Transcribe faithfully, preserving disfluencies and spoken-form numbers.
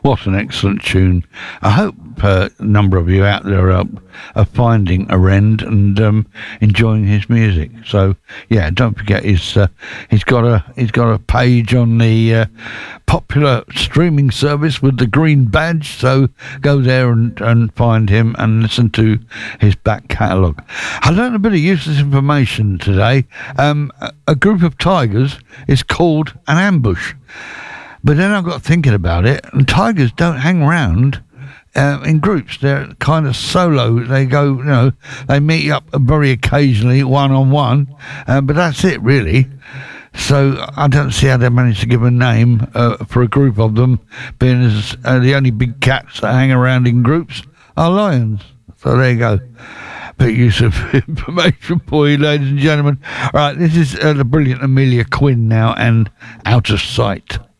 What an excellent tune. I hope uh, a number of you out there are, are finding Arend and um, enjoying his music. So yeah, don't forget he's uh, he's got a he's got a page on the uh, popular streaming service with the green badge. So go there and, and find him and listen to his back catalogue. I learned a bit of useless information today. Um, a, a group of tigers is called an ambush. But then I got thinking about it, and tigers don't hang around uh, in groups. They're kind of solo. They go, you know, they meet up very occasionally, one on one, uh, but that's it really. So I don't see how they managed to give a name uh, for a group of them, being as uh, the only big cats that hang around in groups are lions. So there you go. Bit use of information for you, ladies and gentlemen. All right, this is uh, the brilliant Amelia Quinn now, and Out of Sight.